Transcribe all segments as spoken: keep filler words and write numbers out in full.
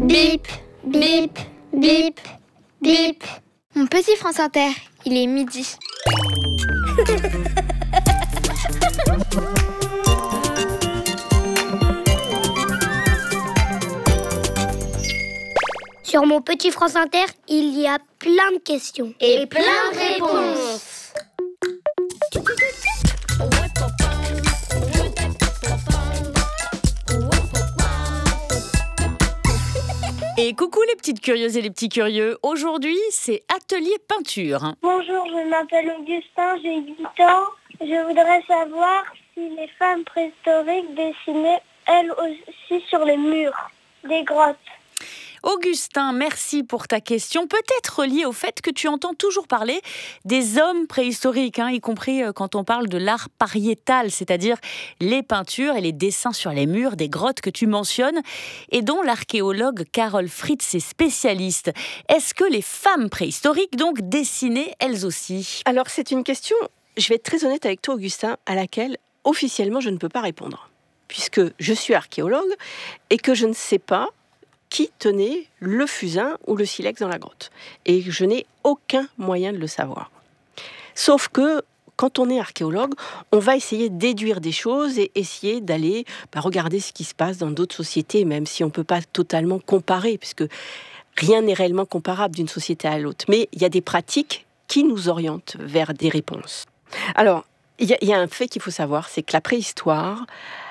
Bip, bip, bip, bip. Mon petit France Inter, il est midi. Sur mon petit France Inter, il y a plein de questions. Et plein de réponses. Et coucou les petites curieuses et les petits curieux. Aujourd'hui, c'est atelier peinture. Bonjour, je m'appelle Augustin, j'ai huit ans. Je voudrais savoir si les femmes préhistoriques dessinaient elles aussi sur les murs des grottes. Augustin, merci pour ta question. Peut-être liée au fait que tu entends toujours parler des hommes préhistoriques, hein, y compris quand on parle de l'art pariétal, c'est-à-dire les peintures et les dessins sur les murs des grottes que tu mentionnes et dont l'archéologue Carol Fritz est spécialiste. Est-ce que les femmes préhistoriques donc dessinaient elles aussi ? Alors c'est une question, je vais être très honnête avec toi Augustin, à laquelle officiellement je ne peux pas répondre, puisque je suis archéologue et que je ne sais pas qui tenait le fusain ou le silex dans la grotte. Et je n'ai aucun moyen de le savoir. Sauf que, quand on est archéologue, on va essayer de déduire des choses et essayer d'aller bah, regarder ce qui se passe dans d'autres sociétés, même si on ne peut pas totalement comparer, puisque rien n'est réellement comparable d'une société à l'autre. Mais il y a des pratiques qui nous orientent vers des réponses. Alors, il y, y a un fait qu'il faut savoir, c'est que la préhistoire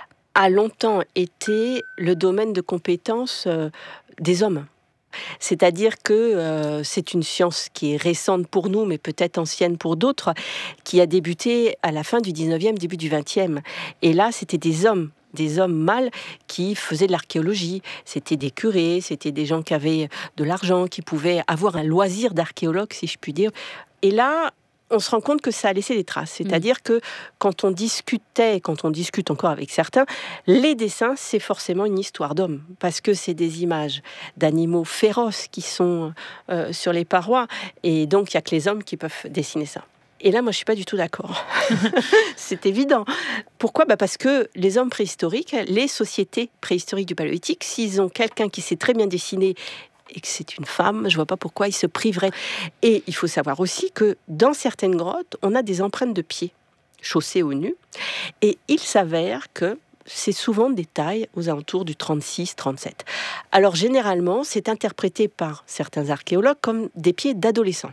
a longtemps été le domaine de compétence euh, des hommes. C'est-à-dire que euh, c'est une science qui est récente pour nous, mais peut-être ancienne pour d'autres, qui a débuté à la fin du dix-neuvième, début du vingtième. Et là, c'était des hommes, des hommes mâles qui faisaient de l'archéologie. C'était des curés, c'était des gens qui avaient de l'argent, qui pouvaient avoir un loisir d'archéologue, si je puis dire. Et là, on se rend compte que ça a laissé des traces. C'est-à-dire mmh. que quand on discutait, quand on discute encore avec certains, les dessins, c'est forcément une histoire d'homme. Parce que c'est des images d'animaux féroces qui sont euh, sur les parois. Et donc, il n'y a que les hommes qui peuvent dessiner ça. Et là, moi, je ne suis pas du tout d'accord. C'est évident. Pourquoi ? Bah parce que les hommes préhistoriques, les sociétés préhistoriques du Paléolithique, s'ils ont quelqu'un qui sait très bien dessiner et que c'est une femme, je ne vois pas pourquoi ils se priveraient. Et il faut savoir aussi que dans certaines grottes, on a des empreintes de pieds, chaussées ou nues. Et il s'avère que c'est souvent des tailles aux alentours du trente-six trente-sept. Alors généralement, c'est interprété par certains archéologues comme des pieds d'adolescents.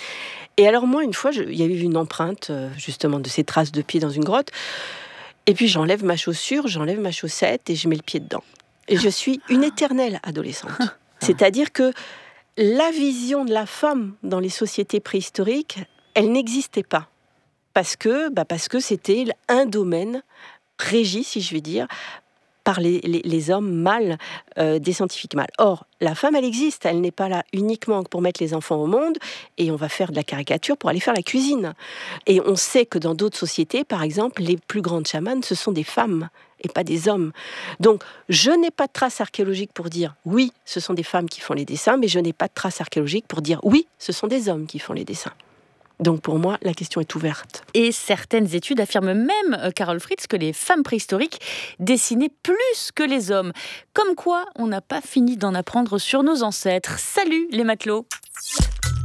Et alors moi, une fois, je, il y a eu une empreinte justement de ces traces de pieds dans une grotte. Et puis j'enlève ma chaussure, j'enlève ma chaussette et je mets le pied dedans. Et je suis une éternelle adolescente. C'est-à-dire que la vision de la femme dans les sociétés préhistoriques, elle n'existait pas. Parce que, bah parce que c'était un domaine régi, si je vais dire, par les, les, les hommes mâles, euh, des scientifiques mâles. Or, la femme, elle existe. Elle n'est pas là uniquement pour mettre les enfants au monde et on va faire de la caricature pour aller faire la cuisine. Et on sait que dans d'autres sociétés, par exemple, les plus grandes chamanes, ce sont des femmes et pas des hommes. Donc, je n'ai pas de traces archéologiques pour dire oui, ce sont des femmes qui font les dessins, mais je n'ai pas de traces archéologiques pour dire oui, ce sont des hommes qui font les dessins. Donc pour moi, la question est ouverte. Et certaines études affirment même, Carol Fritz, que les femmes préhistoriques dessinaient plus que les hommes. Comme quoi, on n'a pas fini d'en apprendre sur nos ancêtres. Salut les matelots!